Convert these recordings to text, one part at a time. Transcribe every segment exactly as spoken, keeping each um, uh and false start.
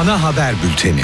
Ana Haber Bülteni.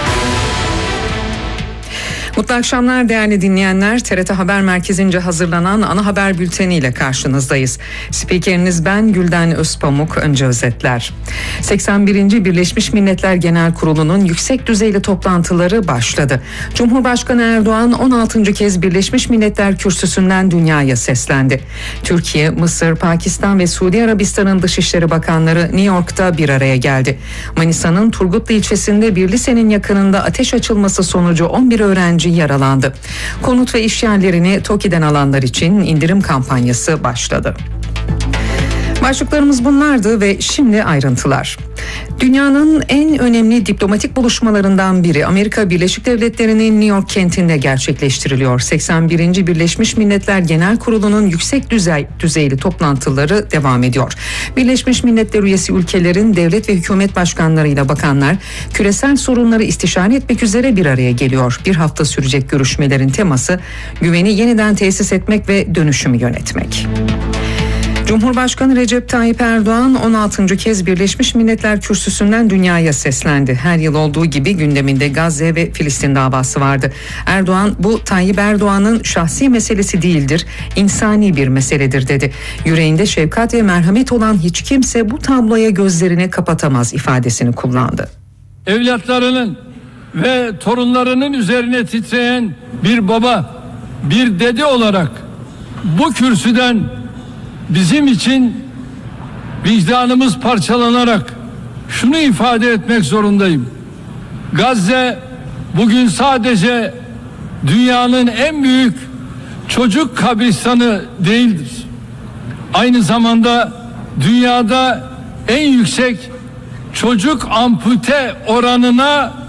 Mutlu akşamlar değerli dinleyenler. T R T Haber Merkezi'nce hazırlanan Ana Haber Bülteni ile karşınızdayız. Spikeriniz ben Gülden Özpamuk. Önce özetler. seksen birinci Birleşmiş Milletler Genel Kurulu'nun yüksek düzeyli toplantıları başladı. Cumhurbaşkanı Erdoğan on altıncı kez Birleşmiş Milletler kürsüsünden dünyaya seslendi. Türkiye, Mısır, Pakistan ve Suudi Arabistan'ın Dışişleri Bakanları New York'ta bir araya geldi. Manisa'nın Turgutlu ilçesinde bir lisenin yakınında ateş açılması sonucu on bir öğrenci yaralandı. Konut ve iş yerlerini TOKİ'den alanlar için indirim kampanyası başladı. Başlıklarımız bunlardı ve şimdi ayrıntılar. Dünyanın en önemli diplomatik buluşmalarından biri Amerika Birleşik Devletleri'nin New York kentinde gerçekleştiriliyor. seksen birinci Birleşmiş Milletler Genel Kurulu'nun yüksek düzey, düzeyli toplantıları devam ediyor. Birleşmiş Milletler üyesi ülkelerin devlet ve hükümet başkanlarıyla bakanlar küresel sorunları istişare etmek üzere bir araya geliyor. Bir hafta sürecek görüşmelerin teması güveni yeniden tesis etmek ve dönüşümü yönetmek. Cumhurbaşkanı Recep Tayyip Erdoğan on altıncı kez Birleşmiş Milletler kürsüsünden dünyaya seslendi. Her yıl olduğu gibi gündeminde Gazze ve Filistin davası vardı. Erdoğan, bu Tayyip Erdoğan'ın şahsi meselesi değildir, insani bir meseledir dedi. Yüreğinde şefkat ve merhamet olan hiç kimse bu tabloya gözlerini kapatamaz ifadesini kullandı. Evlatlarının ve torunlarının üzerine titreyen bir baba, bir dede olarak bu kürsüden bizim için vicdanımız parçalanarak şunu ifade etmek zorundayım. Gazze bugün sadece dünyanın en büyük çocuk kabristanı değildir. Aynı zamanda dünyada en yüksek çocuk ampute oranına